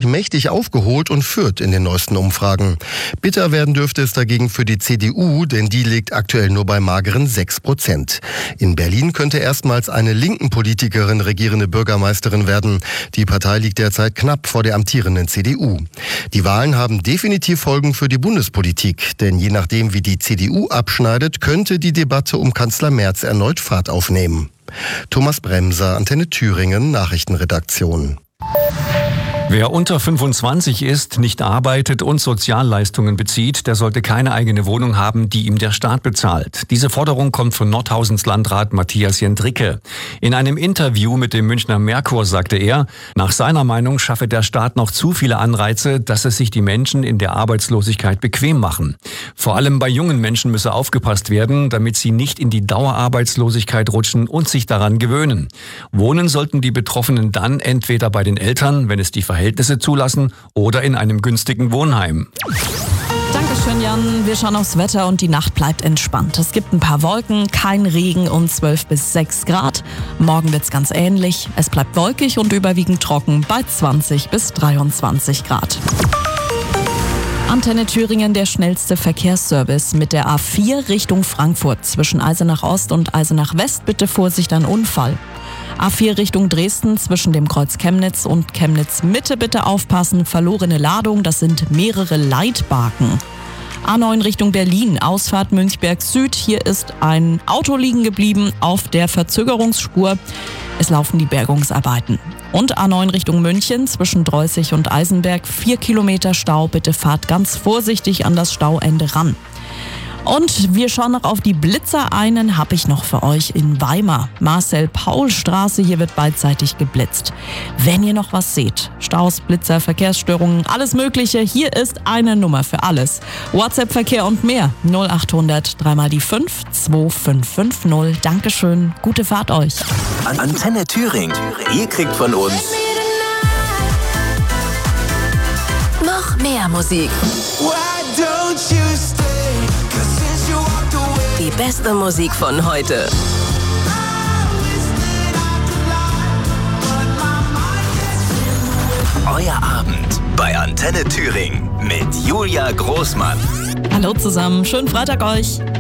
mächtig aufgeholt und führt in den neuesten Umfragen. Bitter werden dürfte es dagegen für die CDU, denn die liegt aktuell nur bei mageren 6%. In Berlin könnte erstmals eine linken Politikerin regierende Bürgermeisterin werden. Die Partei liegt derzeit knapp vor der amtierenden CDU. Die Wahlen haben definitiv Folgen für die Bundespolitik, denn je nachdem, wie die CDU abschneidet, könnte die Debatte um Kanzler Merz erneut Fahrt aufnehmen. Thomas Bremser, Antenne Thüringen, Nachrichtenredaktion. Wer unter 25 ist, nicht arbeitet und Sozialleistungen bezieht, der sollte keine eigene Wohnung haben, die ihm der Staat bezahlt. Diese Forderung kommt von Nordhausens Landrat Matthias Jendricke. In einem Interview mit dem Münchner Merkur sagte er, nach seiner Meinung schaffe der Staat noch zu viele Anreize, dass es sich die Menschen in der Arbeitslosigkeit bequem machen. Vor allem bei jungen Menschen müsse aufgepasst werden, damit sie nicht in die Dauerarbeitslosigkeit rutschen und sich daran gewöhnen. Wohnen sollten die Betroffenen dann entweder bei den Eltern, wenn es die Verhältnisse zulassen, oder in einem günstigen Wohnheim. Dankeschön, Jan. Wir schauen aufs Wetter und die Nacht bleibt entspannt. Es gibt ein paar Wolken, kein Regen und 12 bis 6 Grad. Morgen wird's ganz ähnlich. Es bleibt wolkig und überwiegend trocken bei 20 bis 23 Grad. Antenne Thüringen, der schnellste Verkehrsservice mit der A4 Richtung Frankfurt. Zwischen Eisenach Ost und Eisenach West bitte Vorsicht an Unfall. A4 Richtung Dresden zwischen dem Kreuz Chemnitz und Chemnitz Mitte bitte aufpassen. Verlorene Ladung, das sind mehrere Leitbaken. A9 Richtung Berlin, Ausfahrt Münchberg Süd. Hier ist ein Auto liegen geblieben auf der Verzögerungsspur. Es laufen die Bergungsarbeiten. Und A9 Richtung München zwischen Dreußig und Eisenberg. 4 Kilometer Stau, bitte fahrt ganz vorsichtig an das Stauende ran. Und wir schauen noch auf die Blitzer. Einen habe ich noch für euch in Weimar. Marcel-Paul-Straße, hier wird beidseitig geblitzt. Wenn ihr noch was seht, Staus, Blitzer, Verkehrsstörungen, alles Mögliche, hier ist eine Nummer für alles. WhatsApp-Verkehr und mehr. 0800 3 mal die 5 2550. Dankeschön, gute Fahrt euch. Antenne Thüringen. Ihr kriegt von uns noch mehr Musik. Die beste Musik von heute. Euer Abend bei Antenne Thüringen mit Julia Großmann. Hallo zusammen, schönen Freitag euch.